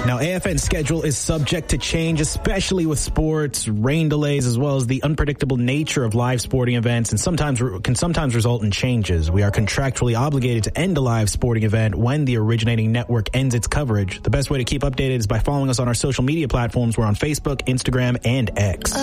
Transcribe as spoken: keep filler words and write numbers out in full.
Now, A F N's schedule is subject to change, especially with sports, rain delays, as well as the unpredictable nature of live sporting events, and sometimes can sometimes result in changes. We are contractually obligated to end a live sporting event when the originating network ends its coverage. The best way to keep updated is by following us on our social media platforms. We're on Facebook, Instagram, and X.